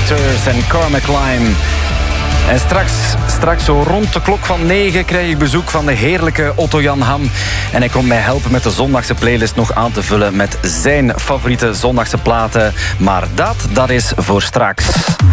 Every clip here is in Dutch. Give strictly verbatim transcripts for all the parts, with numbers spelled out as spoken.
Fighters en Carmack Lime. En straks, straks zo rond de klok van negen krijg ik bezoek van de heerlijke Otto-Jan Ham. En hij komt mij helpen met de zondagse playlist nog aan te vullen met zijn favoriete zondagse platen. Maar dat, dat is voor straks.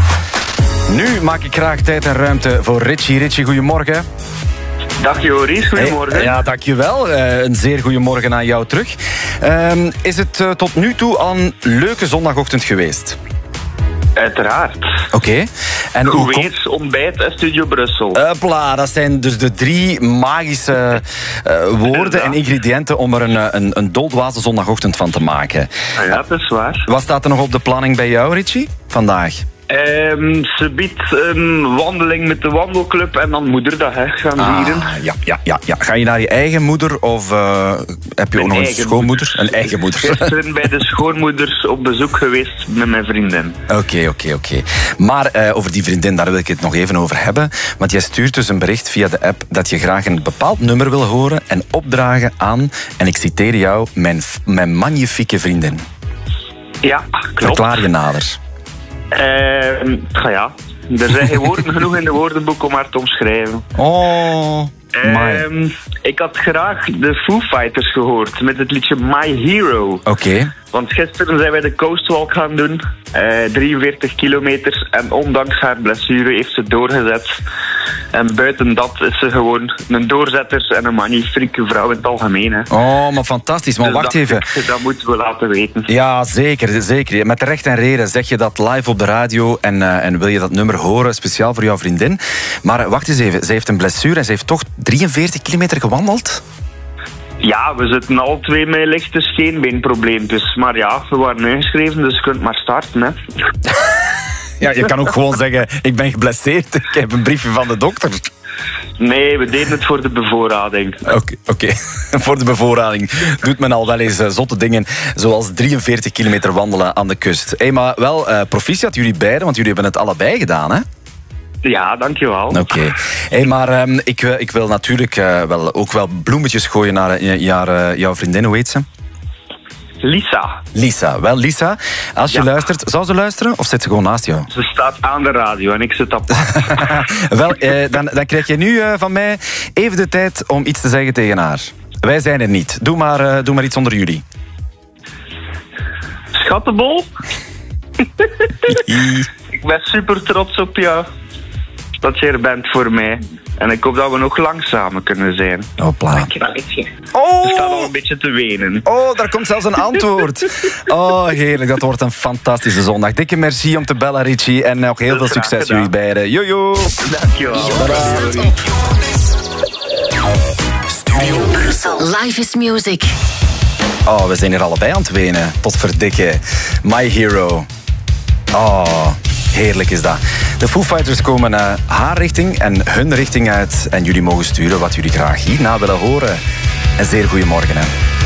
Nu maak ik graag tijd en ruimte voor Richie. Richie, goedemorgen. Dag Joris, goedemorgen. Hey, ja, dankjewel. Uh, een zeer goedemorgen aan jou terug. Uh, is het uh, tot nu toe al een leuke zondagochtend geweest? Uiteraard. Oké. Okay. En Goed hoe weer, kom... ontbijt en Studio Brussel. Hopla, dat zijn dus de drie magische uh, woorden en ingrediënten om er een, een, een doldwaze zondagochtend van te maken. Ja, dat is waar. Wat staat er nog op de planning bij jou, Richie, vandaag? Um, ze biedt een wandeling met de wandelclub en dan moederdag hè, gaan ah, vieren. Ja, ja, ja, ja. Ga je naar je eigen moeder of uh, heb je ook nog een schoonmoeder? Moeder. Een eigen moeder. Gisteren bij de schoonmoeders op bezoek geweest met mijn vriendin. Oké, okay, oké, okay, oké. Okay. Maar uh, over die vriendin, daar wil ik het nog even over hebben. Want jij stuurt dus een bericht via de app dat je graag een bepaald nummer wil horen en opdragen aan, en ik citeer jou, mijn, mijn magnifieke vriendin. Ja, klopt. Verklaar je nader. Uh, ja, er zijn geen woorden genoeg in de woordenboek om haar te omschrijven. Oh, uh, ik had graag de Foo Fighters gehoord met het liedje My Hero. Oké. Okay. Want gisteren zijn wij de Coastwalk gaan doen, uh, drieënveertig kilometer. En ondanks haar blessure heeft ze doorgezet. En buiten dat is ze gewoon een doorzetter en een magnifieke vrouw in het algemeen. Hè. Oh, maar fantastisch. Maar dus wacht even. Ik, dat moeten we laten weten. Ja, zeker, zeker. Met recht en reden zeg je dat live op de radio en, uh, en wil je dat nummer horen, speciaal voor jouw vriendin. Maar wacht eens even, ze heeft een blessure en ze heeft toch drieënveertig kilometer gewandeld? Ja, we zitten al twee met lichte scheenbeenprobleempjes. Maar ja, we waren ingeschreven, dus je kunt maar starten, hè. Ja, je kan ook gewoon zeggen, ik ben geblesseerd, ik heb een briefje van de dokter. Nee, we deden het voor de bevoorrading. Oké, okay, okay. Voor de bevoorrading doet men al wel eens uh, zotte dingen, zoals drieënveertig kilometer wandelen aan de kust. Hey, maar wel, uh, proficiat jullie beiden, want jullie hebben het allebei gedaan, hè? Ja, dankjewel. Oké. Okay. Hey, maar um, ik, ik wil natuurlijk uh, wel, ook wel bloemetjes gooien naar, naar uh, jouw vriendin, hoe heet ze? Lisa. Lisa. Wel, Lisa, als je ja. luistert, zou ze luisteren of zit ze gewoon naast jou? Ze staat aan de radio en ik zit op. Wel, eh, dan, dan krijg je nu uh, van mij even de tijd om iets te zeggen tegen haar. Wij zijn er niet. Doe maar, uh, doe maar iets onder jullie. Schattenbol? Ik ben super trots op jou. Dat je er bent voor mij. En ik hoop dat we nog lang samen kunnen zijn. Hopla. Oh. Ze staat al een beetje te wenen. Oh, daar komt zelfs een antwoord. Oh, heerlijk. Dat wordt een fantastische zondag. Dikke merci om te bellen, Richie. En nog heel veel succes gedaan. Jullie beiden. Jojo. Dankjewel. Studio Brussel. Life is music. Oh, we zijn hier allebei aan het wenen. Tot verdikke. My Hero. Oh, heerlijk is dat. De Foo Fighters komen uh, haar richting en hun richting uit. En jullie mogen sturen wat jullie graag hierna willen horen. Een zeer goeiemorgen, hè.